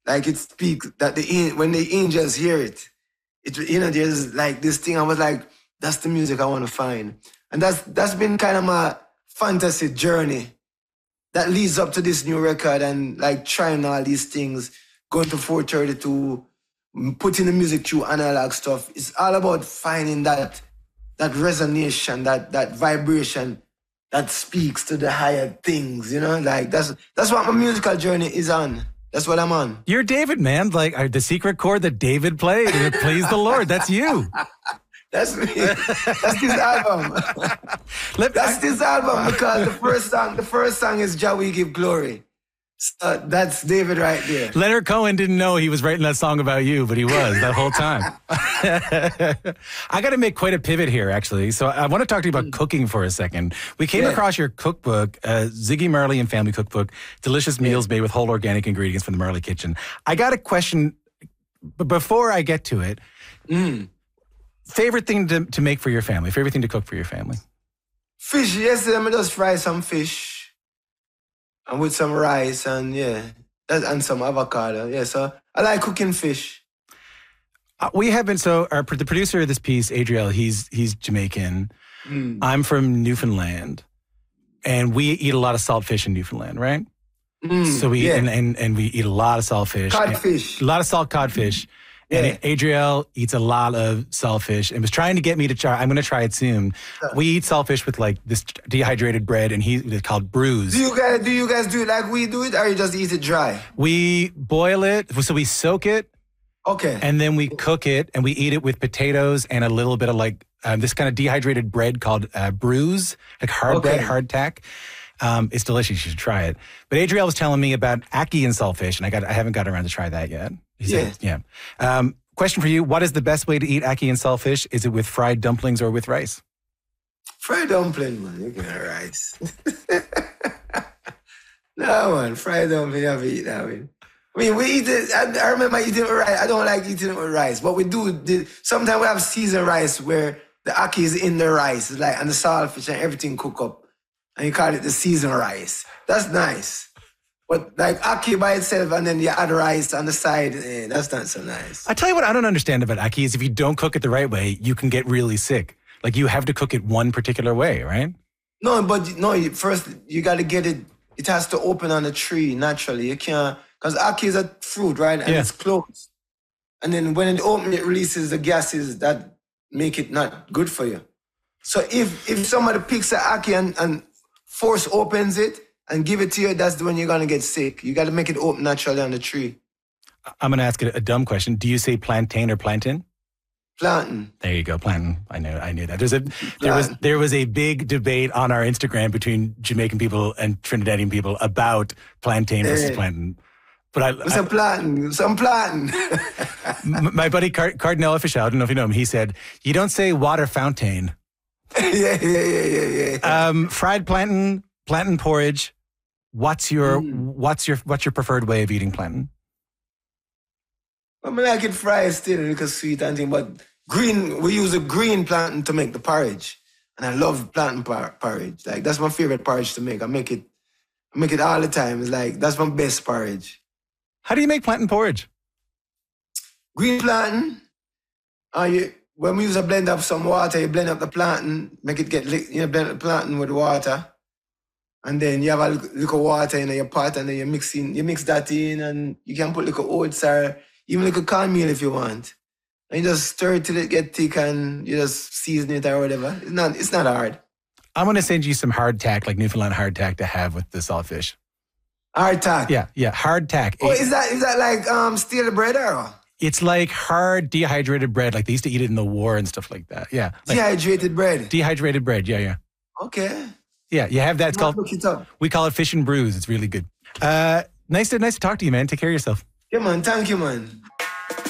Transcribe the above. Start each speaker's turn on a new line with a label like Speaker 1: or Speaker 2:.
Speaker 1: Like it speaks that when the angels hear it, there's like this thing. I was like, that's the music I want to find. And that's been kind of my fantasy journey that leads up to this new record and like trying all these things, going to 432, putting the music through analog stuff. It's all about finding that resonation, that vibration that speaks to the higher things, like that's what my musical journey is on. That's what I'm on.
Speaker 2: You're David, man. Like the secret chord that David played, and it pleased the Lord. That's you.
Speaker 1: That's me. That's this album. That's this album because the first song is Jah We Give Glory. So that's David right there.
Speaker 2: Leonard Cohen didn't know he was writing that song about you, but he was that whole time. I got to make quite a pivot here, actually. So I want to talk to you about cooking for a second. We came across your cookbook, Ziggy Marley and Family Cookbook, delicious meals made with whole organic ingredients from the Marley Kitchen. I got a question, but before I get to it, favorite thing to make for your family, favorite thing to cook for your family?
Speaker 1: Fish. Yesterday, I just fry some fish. And with some rice and and some avocado. Yeah, so I like cooking fish.
Speaker 2: We have been, the producer of this piece, Adriel, he's Jamaican. I'm from Newfoundland. And we eat a lot of salt fish in Newfoundland, right? So we and we eat a lot of salt fish.
Speaker 1: Codfish.
Speaker 2: A lot of salt codfish. And Adriel eats a lot of saltfish and was trying to get me to try. I'm going to try it soon. We eat saltfish with like this dehydrated bread, and it's called bruise.
Speaker 1: Do you guys do it like we do it, or you just eat it dry?
Speaker 2: We boil it, so we soak it.
Speaker 1: Okay.
Speaker 2: And then we cook it, and we eat it with potatoes and a little bit of like this kind of dehydrated bread called bruise, like hard bread, hardtack. It's delicious. You should try it. But Adriel was telling me about ackee and saltfish, and I haven't got around to try that yet. He said, question for you. What is the best way to eat ackee and saltfish? Is it with fried dumplings or with rice?
Speaker 1: Fried dumpling, man. You can have rice. No, man. Fried dumpling, you have to eat that one. I mean, we eat it. I remember eating it with rice. I don't like eating it with rice. But we do. Sometimes we have seasoned rice where the ackee is in the rice. It's like, and the saltfish and everything cook up. And you call it the seasoned rice. That's nice. But like ackee by itself and then you add rice on the side, that's not so nice.
Speaker 2: I tell you what I don't understand about ackee is if you don't cook it the right way, you can get really sick. Like you have to cook it one particular way, right?
Speaker 1: First you got to get it. It has to open on the tree naturally. You can't, because ackee is a fruit, right? And it's closed. And then when it opens, it releases the gases that make it not good for you. So if somebody picks an ackee and force opens it, and give it to you, that's when you're going to get sick. You got to make it open naturally on the tree.
Speaker 2: I'm going to ask a dumb question. Do you say plantain or plantain?
Speaker 1: Plantain.
Speaker 2: There you go, plantain. I knew that. There was a big debate on our Instagram between Jamaican people and Trinidadian people about plantain versus plantain. But
Speaker 1: some plantain.
Speaker 2: My buddy Cardinal Official, I don't know if you know him, he said, you don't say water fountain.
Speaker 1: Yeah.
Speaker 2: Fried plantain porridge. What's your preferred way of eating plantain?
Speaker 1: I mean, I like it fried still, a little sweet and thing, but green, we use a green plantain to make the porridge. And I love plantain porridge. Like, that's my favorite porridge to make. I make it all the time. It's like, that's my best porridge.
Speaker 2: How do you make plantain porridge?
Speaker 1: Green plantain. When we use a blend of some water, you blend up the plantain, make it blend the plantain with water. And then you have a little water in your pot, and then you mix that in, and you can put little oats or even little cornmeal if you want. And you just stir it till it get thick, and you just season it or whatever. It's not hard.
Speaker 2: I'm going to send you some hardtack, like Newfoundland hardtack, to have with the saltfish.
Speaker 1: Hardtack?
Speaker 2: Yeah, hardtack.
Speaker 1: Oh, is that like stale bread or?
Speaker 2: It's like hard dehydrated bread, like they used to eat it in the war and stuff like that. Yeah. Like
Speaker 1: dehydrated bread?
Speaker 2: Dehydrated bread, yeah.
Speaker 1: Okay.
Speaker 2: Yeah, you have that. It's called, we call it fish and bruise. It's really good. Nice to talk to you, man. Take care of yourself.
Speaker 1: Yeah, man. Thank you, man.